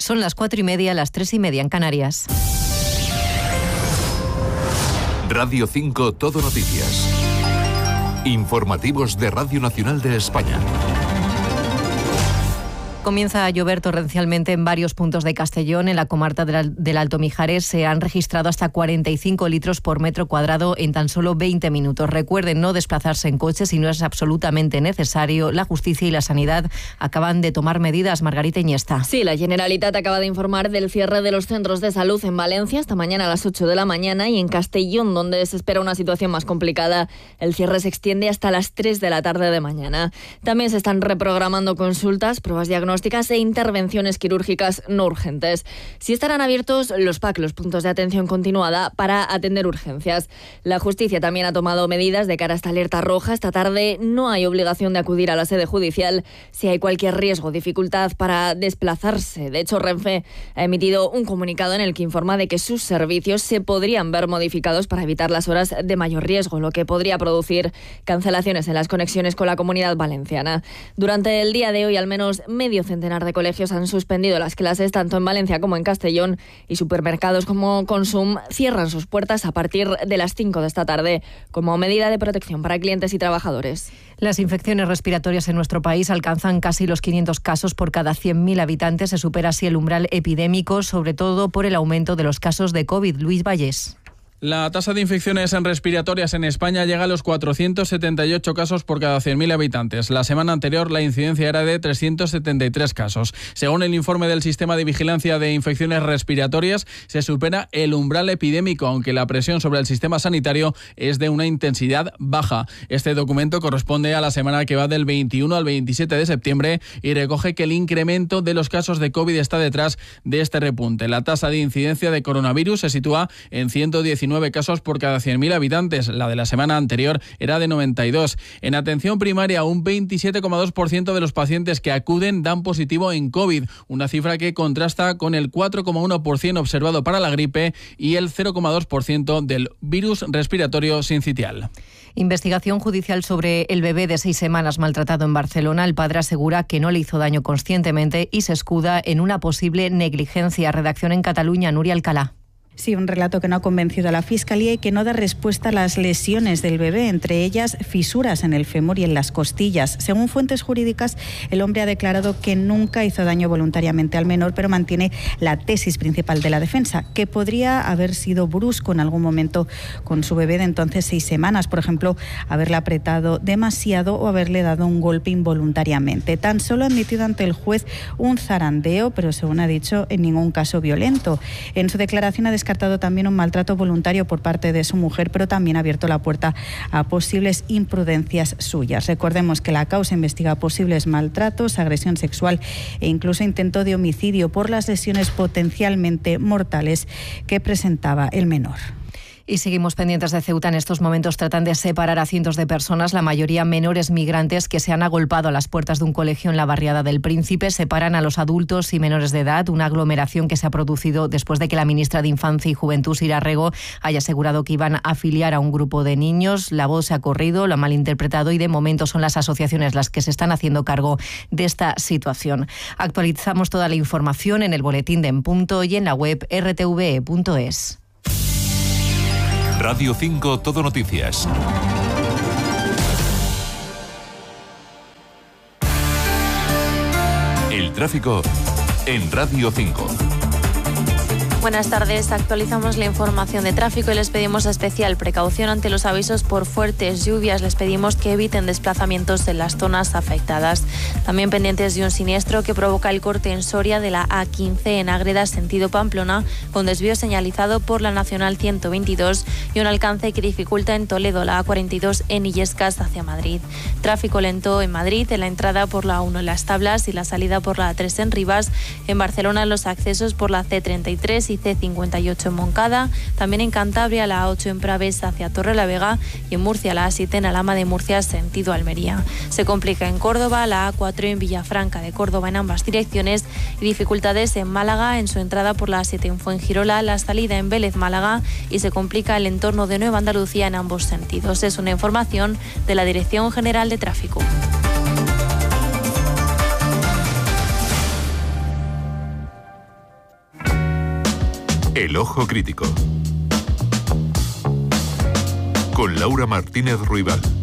Son las 4:30, las 3:30 en Canarias. Radio 5 Todo Noticias. Informativos de Radio Nacional de España. Comienza a llover torrencialmente en varios puntos de Castellón. En la comarca del Alto Mijares se han registrado hasta 45 litros por metro cuadrado en tan solo 20 minutos. Recuerden no desplazarse en coche si no es absolutamente necesario. La justicia y la sanidad acaban de tomar medidas. Margarita Iniesta. Sí, la Generalitat acaba de informar del cierre de los centros de salud en Valencia esta mañana a las 8 de la mañana y en Castellón, donde se espera una situación más complicada, el cierre se extiende hasta las 3 de la tarde de mañana. También se están reprogramando consultas, pruebas diagnósticas e intervenciones quirúrgicas no urgentes. Sí estarán abiertos los PAC, los puntos de atención continuada, para atender urgencias. La justicia también ha tomado medidas de cara a esta alerta roja. Esta tarde no hay obligación de acudir a la sede judicial si hay cualquier riesgo o dificultad para desplazarse. De hecho, Renfe ha emitido un comunicado en el que informa de que sus servicios se podrían ver modificados para evitar las horas de mayor riesgo, lo que podría producir cancelaciones en las conexiones con la Comunidad Valenciana. Durante el día de hoy, al menos medio centenar de colegios han suspendido las clases tanto en Valencia como en Castellón, y supermercados como Consum cierran sus puertas a partir de las 5 de esta tarde como medida de protección para clientes y trabajadores. Las infecciones respiratorias en nuestro país alcanzan casi los 500 casos por cada 100.000 habitantes. Se supera así el umbral epidémico, sobre todo por el aumento de los casos de COVID. Luis Vallés. La tasa de infecciones respiratorias en España llega a los 478 casos por cada 100.000 habitantes. La semana anterior la incidencia era de 373 casos. Según el informe del Sistema de Vigilancia de Infecciones Respiratorias, se supera el umbral epidémico, aunque la presión sobre el sistema sanitario es de una intensidad baja. Este documento corresponde a la semana que va del 21 al 27 de septiembre y recoge que el incremento de los casos de COVID está detrás de este repunte. La tasa de incidencia de coronavirus se sitúa en 119 casos por cada 100.000 habitantes. La de la semana anterior era de 92. En atención primaria, un 27,2% de los pacientes que acuden dan positivo en COVID, una cifra que contrasta con el 4,1% observado para la gripe y el 0,2% del virus respiratorio sincitial. Investigación judicial sobre el bebé de 6 semanas maltratado en Barcelona. El padre asegura que no le hizo daño conscientemente y se escuda en una posible negligencia. Redacción en Cataluña, Nuria Alcalá. Sí, un relato que no ha convencido a la Fiscalía y que no da respuesta a las lesiones del bebé, entre ellas fisuras en el fémur y en las costillas. Según fuentes jurídicas, el hombre ha declarado que nunca hizo daño voluntariamente al menor, pero mantiene la tesis principal de la defensa, que podría haber sido brusco en algún momento con su bebé de entonces 6 semanas, por ejemplo, haberle apretado demasiado o haberle dado un golpe involuntariamente. Tan solo ha admitido ante el juez un zarandeo, pero según ha dicho, en ningún caso violento. En su declaración ha descartado también un maltrato voluntario por parte de su mujer, pero también ha abierto la puerta a posibles imprudencias suyas. Recordemos que la causa investiga posibles maltratos, agresión sexual e incluso intento de homicidio por las lesiones potencialmente mortales que presentaba el menor. Y seguimos pendientes de Ceuta. En estos momentos tratan de separar a cientos de personas, la mayoría menores migrantes que se han agolpado a las puertas de un colegio en la barriada del Príncipe. Separan a los adultos y menores de edad, una aglomeración que se ha producido después de que la ministra de Infancia y Juventud, Sira Rego, haya asegurado que iban a afiliar a un grupo de niños. La voz se ha corrido, lo ha malinterpretado y de momento son las asociaciones las que se están haciendo cargo de esta situación. Actualizamos toda la información en el boletín de En Punto y en la web rtve.es. Radio 5 Todo Noticias. El tráfico en Radio 5. Buenas tardes, actualizamos la información de tráfico y les pedimos especial precaución ante los avisos por fuertes lluvias. Les pedimos que eviten desplazamientos en las zonas afectadas. También pendientes de un siniestro que provoca el corte en Soria de la A15 en Ágreda, sentido Pamplona, con desvío señalizado por la Nacional 122 y un alcance que dificulta en Toledo la A42 en Illescas hacia Madrid. Tráfico lento en Madrid, en la entrada por la A1 en Las Tablas y la salida por la A3 en Rivas. En Barcelona los accesos por la C33 y C58 en Moncada, también en Cantabria la A8 en Pravés hacia Torrelavega y en Murcia la A7 en Alhama de Murcia sentido Almería. Se complica en Córdoba la A4 en Villafranca de Córdoba en ambas direcciones y dificultades en Málaga en su entrada por la A7 en Fuengirola, la salida en Vélez Málaga y se complica el entorno de Nueva Andalucía en ambos sentidos. Es una información de la Dirección General de Tráfico. El Ojo Crítico. Con Laura Martínez Ruibal.